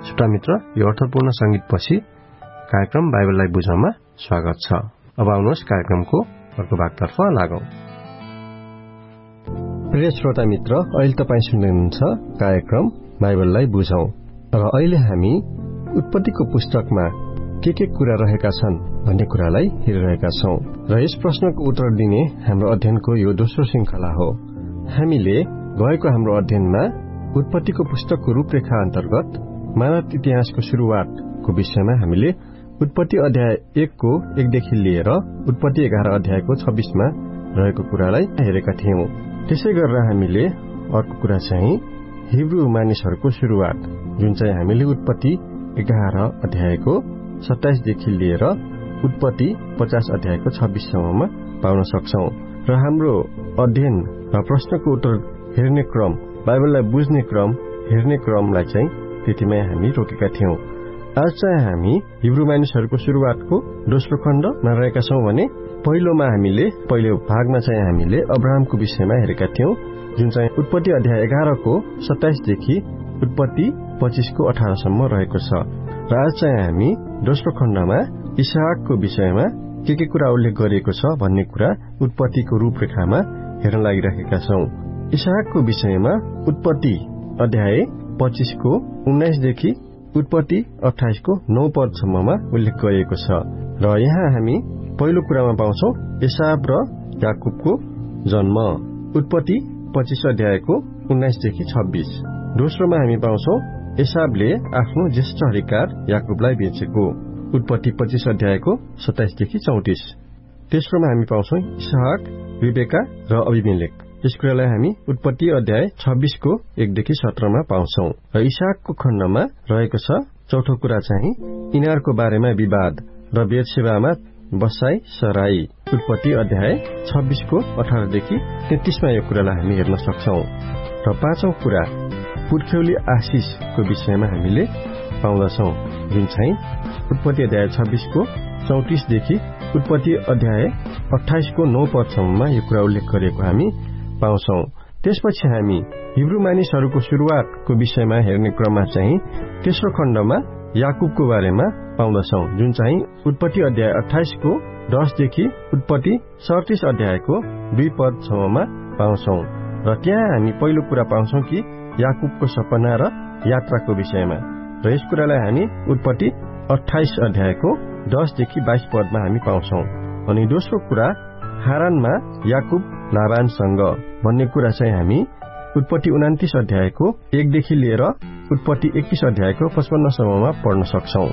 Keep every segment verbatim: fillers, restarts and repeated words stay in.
श्रोता मित्र, यो अर्थपूर्ण संगीतपछि कार्यक्रम बाइबललाई बुझाउनमा स्वागत छ। अब आउनुहोस् कार्यक्रमको अर्को भागतर्फ लागौं। प्रिय श्रोता मित्र, अहिले तपाईँ सुन्दै हुनुहुन्छ कार्यक्रम बाइबललाई बुझाउँ। र अहिले हामी उत्पत्तिको पुस्तकमा के के कुरा रहेका छन् भन्ने कुरालाई हेरिरहेका छौं र यस प्रश्नको उत्तर दिने हाम्रो अध्ययनको यो दोस्रो श्रृंखला हो। हामीले गएको हाम्रो अध्ययनमा उत्पत्तिको पुस्तकको रूपरेखा अन्तर्गत मानव इतिहासको शुरूआतको विषयमा हामीले उत्पत्ति अध्याय एकको एकदेखि लिएर उत्पत्ति एघार अध्यायको छब्बीसमा रहेको कुरालाई हेरेका थियौं। त्यसै गरेर हामीले अर्को कुरा चाहिँ हिब्रू मानिसहरूको शुरूआत, जुन चाहिँ हामीले उत्पत्ति एघार अध्यायको सत्ताइसदेखि लिएर उत्पत्ति पचास अध्यायको छब्बीससम्ममा पाउन सक्छौं। र हाम्रो अध्ययन र प्रश्नको उत्तर हेर्ने क्रम, बाइबललाई बुझ्ने क्रम, हेर्ने क्रमलाई चाहिँ त्यतिमै हामी रोकेका थियौं। आज चाहिँ हामी हिब्रू मानिसहरूको शुरूआतको दोस्रो खण्डमा रहेका छौं भने पहिलोमा हामीले पहिलो भागमा चाहिँ हामीले अब्राहमको विषयमा हेरेका थियौं, जुन चाहिँ उत्पत्ति अध्याय एघारको सत्ताइसदेखि उत्पत्ति पच्चीसको अठारसम्म रहेको छ। र आज चाहिँ हामी दोस्रो खण्डमा इसहाकको विषयमा के के कुरा उल्लेख गरिएको छ भन्ने कुरा उत्पत्तिको रूपरेखामा हेर्न लागिरहेका छौं। इसहाकको विषयमा उत्पत्ति अध्याय पच्चीसको उन्नाइसदेखि उत्पत्ति अठाइसको नौ पदसम्ममा उल्लेख गरिएको छ। र यहाँ हामी पहिलो कुरामा पाउँछौ एसाव र याकुबको जन्म, उत्पत्ति पच्चीस अध्यायको उन्नाइसदेखि छब्बीस। दोस्रोमा हामी पाउँछौ एसावले आफ्नो ज्येष्ठ अधिकार याकुबलाई बेचेको, उत्पत्ति पच्चीस अध्यायको सत्ताइसदेखि चौतिस। तेस्रोमा हामी पाउँछौ इसहाक, रिबेका र अबिमेलेक। यस कुरालाई हामी उत्पत्ति अध्याय छब्बीसको एकदेखि सत्रमा पाउँछौ। र इसहाकको खण्डमा रहेको छ चौथो कुरा चाहिँ यिनीहरूको बारेमा विवाद र बेतसेबामा बसाई सराई, उत्पत्ति अध्याय छब्बीसको अठारदेखि तेत्तीसमा यो कुरालाई हामी हेर्न सक्छौ। र पाँचौं कुरा पुर्ख्यौली आशिषको विषयमा हामीले पाउँदछौ, जुन चाहिँ उत्पत्ति अध्याय छब्बीसको चौतिसदेखि उत्पत्ति अध्याय अठाइसको नौ पदसम्ममा यो कुरा उल्लेख गरेको हामी पाउँछौ। त्यसपछि हामी हिब्रू मानिसहरूको शुरूआतको विषयमा हेर्ने क्रममा चाहिँ तेस्रो खण्डमा याकुबको बारेमा पाउँदछौ, जुन चाहिँ उत्पत्ति अध्याय अठाइसको दसदेखि उत्पत्ति सडतिस अध्यायको दुई पदसम्ममा पाउँछौ। र त्यहाँ हामी पहिलो कुरा पाउँछौ कि याकुबको सपना र यात्राको विषयमा, र यस कुरालाई हामी उत्पत्ति अठाइस अध्यायको दसदेखि बाइस पदमा हामी पाउँछौ। अनि दोस्रो कुरा हारानमा याकुब लाबानसँग भन्ने कुरा चाहिँ हामी उत्पत्ति उनातिस अध्यायको एकदेखि लिएर उत्पत्ति एक्कीस अध्यायको पचपन्नसम्ममा पढ्न सक्छौ।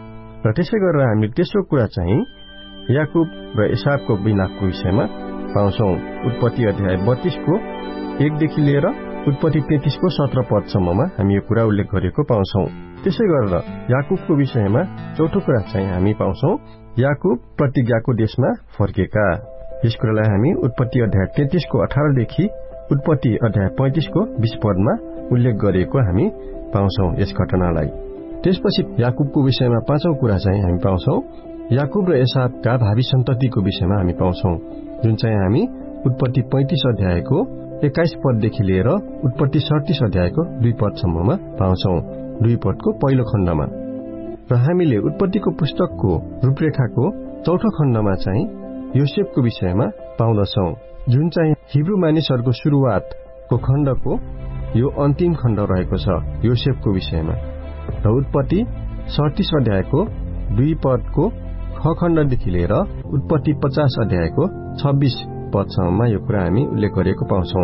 र त्यसै गरेर हामी तेस्रो कुरा चाहिँ याकुब र एसावको विलापको विषयमा पाउँछौ, उत्पत्ति अध्याय बत्तीसको एकदेखि लिएर उत्पत्ति तेत्तीसको सत्र पदसम्ममा हामी यो कुरा उल्लेख गरेको पाउँछौ। त्यसै गरेर याकुबको विषयमा चौथो कुरा चाहिँ हामी पाउँछौ याकुब प्रतिज्ञाको देशमा फर्केका। यस कुरालाई हामी उत्पत्ति अध्याय तेत्तीसको अठारदेखि उत्पत्ति अध्याय पैंतिसको बीस पदमा उल्लेख गरिएको हामी पाउँछौ यस घटनालाई। त्यसपछि याकुबको विषयमा पाँचौं कुरा चाहिँ हामी पाउँछौ याकुब र एसावका भावी सन्ततिको विषयमा हामी पाउँछौ, जुन चाहिँ हामी उत्पत्ति पैंतिस अध्यायको एक्काइस पददेखि लिएर उत्पत्ति सडतिस अध्यायको दुई पदसम्ममा पाउँछौ, दुई पदको पहिलो खण्डमा। र हामीले उत्पत्तिको पुस्तकको रूपरेखाको चौथो खण्डमा चाहिँ योसेफको विषयमा पाउँदछौ, जुन चाहिँ हिब्रू मानिसहरूको शुरूआतको खण्डको यो अन्तिम खण्ड रहेको छ योसेफको विषयमा। र उत्पत्ति सडतिस अध्यायको दुई पदको ख खण्डदेखि लिएर उत्पत्ति पचास अध्यायको छब्बीस पदसम्ममा यो कुरा हामी उल्लेख गरेको पाउँछौ।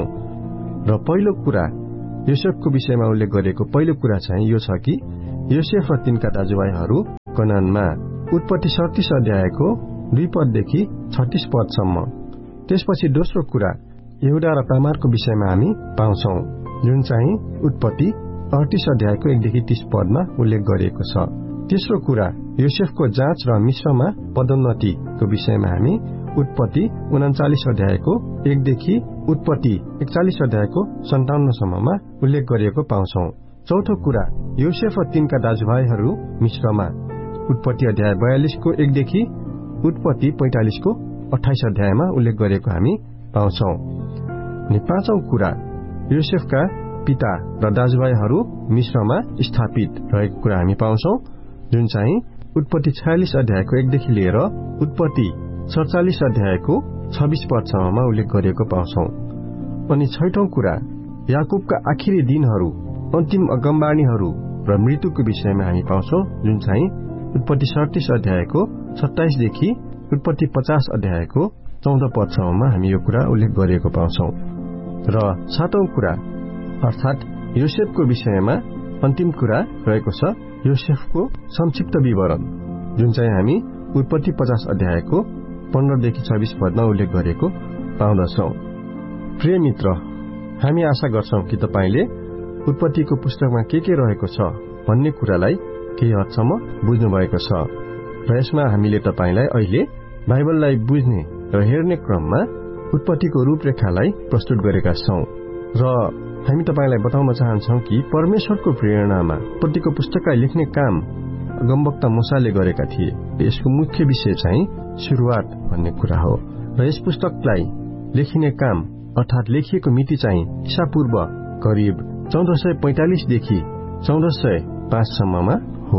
र पहिलो कुरा योसेफको विषयमा उल्लेख गरेको पहिलो कुरा चाहिँ यो छ कि योसेफ र तिनका दाजुभाइहरू कनानमा, उत्पत्ति सडतिस अध्यायको दुई पददेखि छत्तीस पदसम्म। त्यसपछि दोस्रो कुरा यहुदा र तामारको विषयमा हामी पाउँछौ, जुन चाहिँ उत्पत्ति अडतिस अध्यायको एकदेखि तीस पदमा उल्लेख गरिएको छ। तेस्रो कुरा योसेफको जाँच र मिश्रमा पदोन्नतिको विषयमा हामी उत्पत्ति उन्चालिस अध्यायको एकदेखि उत्पत्ति एकचालिस अध्यायको सन्ताउन्नसम्ममा उल्लेख गरिएको पाउँछौ। चौथो कुरा योसेफ र तिनका दाजुभाइहरू मिश्रमा, उत्पत्ति अध्याय बयालिसको एकदेखि उत्पत्ति पैंतालिसको अठाइस अध्यायमा उल्लेख गरिएको हामी पाउँछौ। अनि पाँचौं कुरा योसेफका पिता र दाजुभाइहरू मिश्रमा स्थापित रहेको कुरा हामी पाउँछौं, जुन चाहिँ उत्पत्ति छयालिस अध्यायको एकदेखि लिएर उत्पत्ति सडचालिस अध्यायको छब्बीस पदसम्ममा उल्लेख गरिएको पाउँछौं। अनि छैटौं कुरा याकुबका आखिरी दिनहरू, अन्तिम अगमबाणीहरू र मृत्युको विषयमा हामी पाउँछौं, जुन चाहिँ उत्पत्ति सडतिस अध्यायको सत्ताइस देखि उत्पत्ति पचास अध्यायको चौध पदसम्ममा हामी यो कुरा उल्लेख गरिएको पाउँछौं। र सातौं कुरा अर्थात योसेफको विषयमा अन्तिम कुरा रहेको छ योसेफको संक्षिप्त विवरण, जुन चाहिँ हामी उत्पत्ति पचास अध्यायको पन्ध्रदेखि छब्बीस पदमा उल्लेख गरेको पाउँदछौं। प्रिय मित्र, हामी आशा गर्छौं कि तपाईले उत्पत्तिको पुस्तकमा के के रहेको छ भन्ने कुरालाई केही हदसम्म बुझ्नुभएको छ र यसमा हामीले तपाईलाई अहिले बाइबललाई बुझ्ने र हेर्ने क्रममा उत्पत्तिको रूपरेखालाई प्रस्तुत गरेका छौं र हामी तपाईलाई बताउन चाहन्छौं कि परमेश्वरको प्रेरणामा उत्पत्तिको पुस्तकलाई लेख्ने काम अगमवक्ता मूसाले गरेका थिए। यसको मुख्य विषय चाहिँ सुरुवात भन्ने कुरा हो र यस पुस्तकलाई लेखिने काम अर्थात लेखिएको मिति चाहिँ ईसा पूर्व करिब चौध सय पैंतालिस देखि चौध सय पाँच सम्ममा हो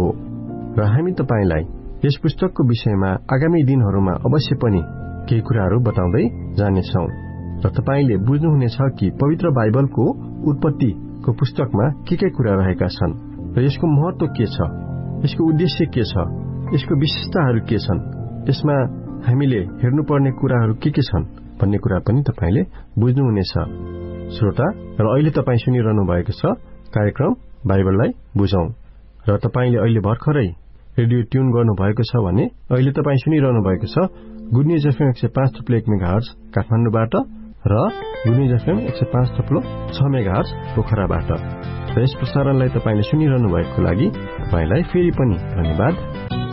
र हामी तपाईलाई यस पुस्तकको विषयमा आगामी दिनहरूमा अवश्य पनि केही कुराहरू बताउँदै जानेछौं र तपाईले बुझ्नुहुनेछ कि पवित्र बाइबलको उत्पत्तिको पुस्तकमा के के कुरा रहेका छन् र यसको महत्व के छ, यसको उद्देश्य के छ, यसको विशेषताहरू के छन्, यसमा हामीले हेर्नुपर्ने कुराहरू के के छन् भन्ने कुरा पनि तपाईले बुझ्नुहुनेछ। श्रोता, र अहिले तपाई सुनिरहनु भएको छ कार्यक्रम बाइबललाई बुझौं र तपाईले अहिले भर्खरै रेडियो ट्युन गर्नुभएको छ भने अहिले तपाई सुनिरहनु भएको छ गुड न्यूज एफएम एक सय पाँच थुप्लो एक मेगाहर्ज काठमाडौँबाट र गुड न्यूज एफएम एक सय पाँच थुप्लो छ मेगाहर्ज पोखराबाट। र यस प्रसारणलाई तपाईले सुनिरहनु भएको लागि तपाईलाई फेरि पनि धन्यवाद।